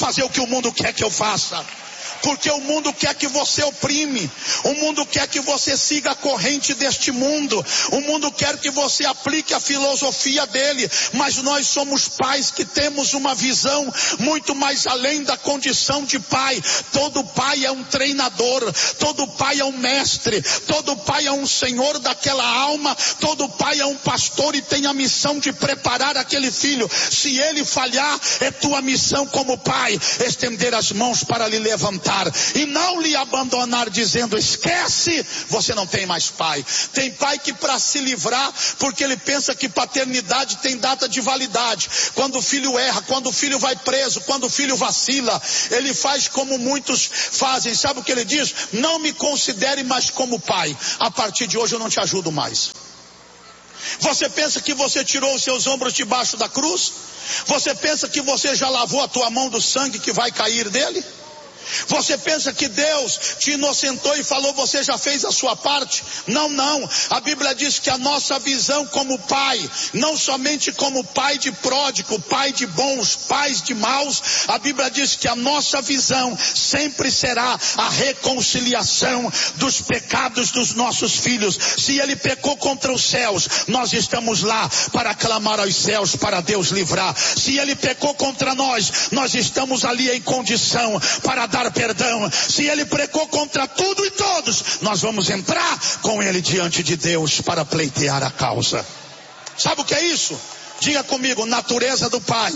fazer o que o mundo quer que eu faça. Porque o mundo quer que você oprime, o mundo quer que você siga a corrente deste mundo, o mundo quer que você aplique a filosofia dele, mas nós somos pais que temos uma visão muito mais além da condição de pai. Todo pai é um treinador, todo pai é um mestre, todo pai é um senhor daquela alma, todo pai é um pastor e tem a missão de preparar aquele filho. Se ele falhar, é tua missão como pai, estender as mãos para lhe levantar e não lhe abandonar dizendo esquece, você não tem mais pai. Tem pai que para se livrar, porque ele pensa que paternidade tem data de validade, quando o filho erra, quando o filho vai preso, quando o filho vacila, ele faz como muitos fazem. Sabe o que ele diz? Não me considere mais como pai, a partir de hoje eu não te ajudo mais. Você pensa que você tirou os seus ombros debaixo da cruz? Você pensa que você já lavou a tua mão do sangue que vai cair dele? Você pensa que Deus te inocentou e falou, você já fez a sua parte? Não, não. A Bíblia diz que a nossa visão como pai, não somente como pai de pródigo, pai de bons, pais de maus, a Bíblia diz que a nossa visão sempre será a reconciliação dos pecados dos nossos filhos. Se ele pecou contra os céus, nós estamos lá para clamar aos céus para Deus livrar. Se ele pecou contra nós, nós estamos ali em condição para dar perdão. Se ele pecou contra tudo e todos, nós vamos entrar com ele diante de Deus para pleitear a causa. Sabe o que é isso? Diga comigo, natureza do pai.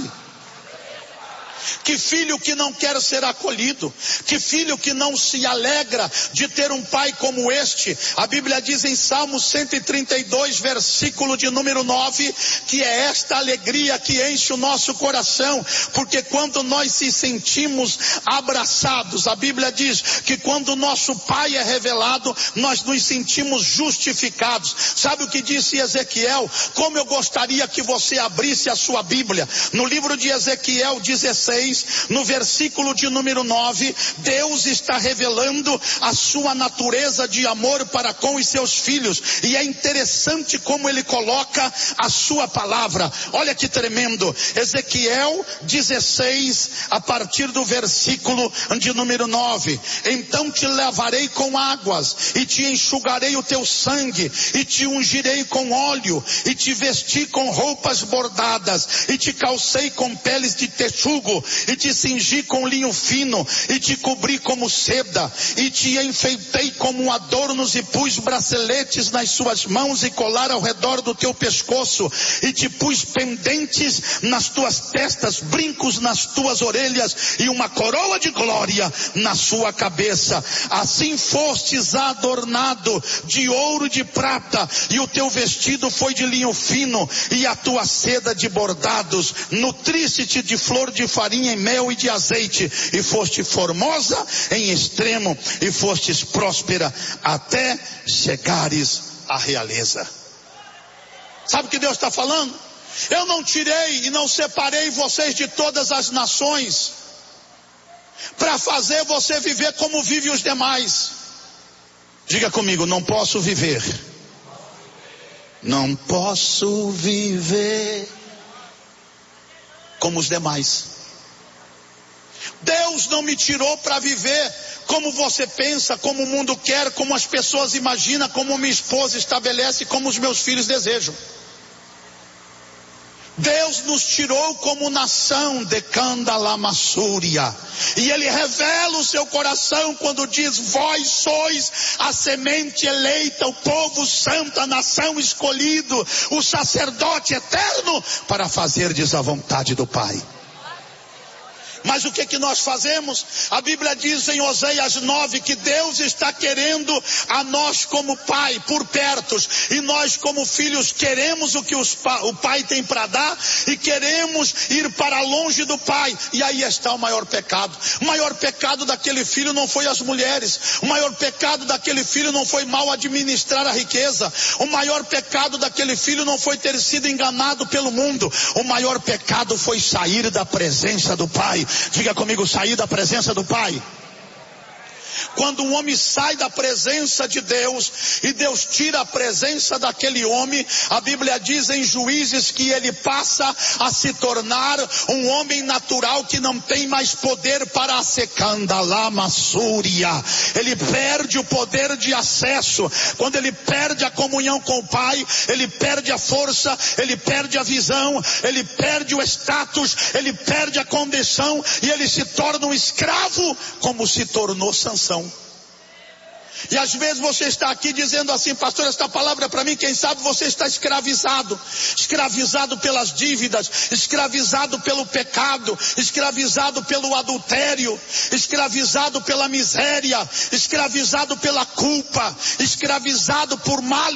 Que filho que não quer ser acolhido, que filho que não se alegra de ter um pai como este. A Bíblia diz em Salmo 132, versículo de número 9, que é esta alegria que enche o nosso coração, porque quando nós se sentimos abraçados, a Bíblia diz que quando o nosso pai é revelado, nós nos sentimos justificados. Sabe o que disse Ezequiel? Como eu gostaria que você abrisse a sua Bíblia, no livro de Ezequiel 16, no versículo de número 9, Deus está revelando a sua natureza de amor para com os seus filhos, e é interessante como ele coloca a sua palavra. Olha que tremendo. Ezequiel 16, a partir do versículo de número 9: então te lavarei com águas, e te enxugarei o teu sangue, e te ungirei com óleo, e te vesti com roupas bordadas, e te calcei com peles de texugo, e te cingi com linho fino, e te cobri como seda, e te enfeitei como adornos, e pus braceletes nas suas mãos, e colar ao redor do teu pescoço, e te pus pendentes nas tuas testas, brincos nas tuas orelhas, e uma coroa de glória na sua cabeça. Assim fostes adornado de ouro e de prata, e o teu vestido foi de linho fino, e a tua seda de bordados. Nutriste-te de flor de farinha em mel e de azeite, e foste formosa em extremo, e fostes próspera até chegares à realeza. Sabe o que Deus está falando? Eu não tirei e não separei vocês de todas as nações para fazer você viver como vivem os demais. Diga comigo, não posso viver como os demais. Deus não me tirou para viver como você pensa, como o mundo quer, como as pessoas imaginam, como minha esposa estabelece, como os meus filhos desejam. Deus nos tirou como nação de Candalamassúria, e Ele revela o seu coração quando diz: vós sois a semente eleita, o povo santo, a nação escolhido, o sacerdote eterno, para fazerdes a vontade do Pai. Mas o que nós fazemos? A Bíblia diz em Oséias 9 que Deus está querendo a nós como pai por perto, e nós como filhos queremos o que o pai tem para dar, e queremos ir para longe do pai. E aí está o maior pecado. O maior pecado daquele filho não foi as mulheres, o maior pecado daquele filho não foi mal administrar a riqueza, o maior pecado daquele filho não foi ter sido enganado pelo mundo. O maior pecado foi sair da presença do pai. Diga comigo, sair da presença do Pai. Quando um homem sai da presença de Deus e Deus tira a presença daquele homem, a Bíblia diz em Juízes que ele passa a se tornar um homem natural que não tem mais poder para a secandalama súria. Ele perde o poder de acesso. Quando ele perde a comunhão com o Pai, ele perde a força, ele perde a visão, ele perde o status, ele perde a condição e ele se torna um escravo, como se tornou Sansão. E às vezes você está aqui dizendo assim: pastor, esta palavra é para mim. Quem sabe você está escravizado pelas dívidas, escravizado pelo pecado, escravizado pelo adultério, escravizado pela miséria, escravizado pela culpa, escravizado por mal